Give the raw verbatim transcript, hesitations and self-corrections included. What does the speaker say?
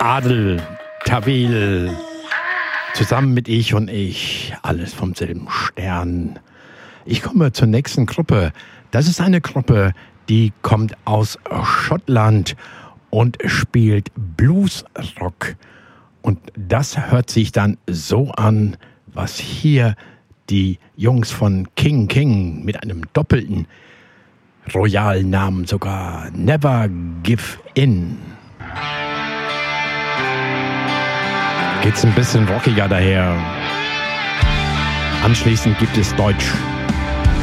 Adel, Tawil, zusammen mit Ich und Ich, alles vom selben Stern. Ich komme zur nächsten Gruppe. Das ist eine Gruppe, die kommt aus Schottland und spielt Bluesrock. Und das hört sich dann so an, was hier die Jungs von King King mit einem doppelten Royalnamen sogar Never Give In. Geht's ein bisschen rockiger daher. Anschließend gibt es Deutsch.